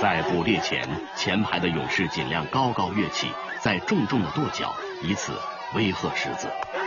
在捕猎前，前排的勇士尽量高高跃起，再重重的跺脚，以此威吓狮子。